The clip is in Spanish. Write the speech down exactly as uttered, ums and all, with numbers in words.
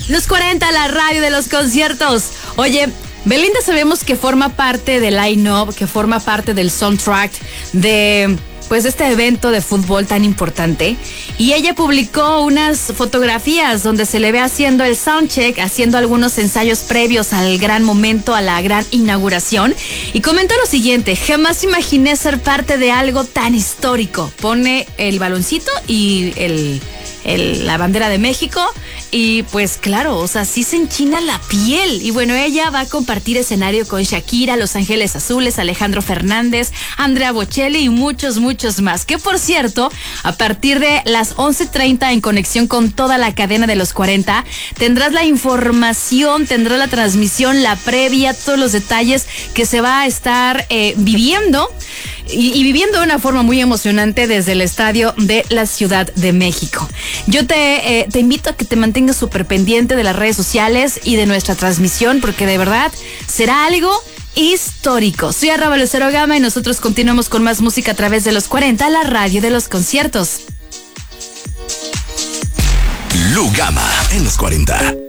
Los cuarenta, la radio de los conciertos. Oye, Belinda sabemos que forma parte del line-up, que forma parte del soundtrack de pues este evento de fútbol tan importante, y ella publicó unas fotografías donde se le ve haciendo el soundcheck, haciendo algunos ensayos previos al gran momento, a la gran inauguración, y comentó lo siguiente: jamás imaginé ser parte de algo tan histórico. Pone el baloncito y el, el, la bandera de México, y pues claro, o sea, sí se enchina la piel. Y bueno, ella va a compartir escenario con Shakira, Los Ángeles Azules, Alejandro Fernández, Andrea Bocelli y muchos, muchos más. Que por cierto, a partir de las once treinta, en conexión con toda la cadena de los cuarenta, tendrás la información, tendrás la transmisión, la previa, todos los detalles que se va a estar eh, viviendo y, y viviendo de una forma muy emocionante desde el estadio de la Ciudad de México. Yo te, eh, te invito a que te mantengas súper pendiente de las redes sociales y de nuestra transmisión, porque de verdad será algo histórico. Soy arroba Lucero Gama y nosotros continuamos con más música a través de los cuarenta, la radio de los conciertos. Lu Gama en los cuarenta.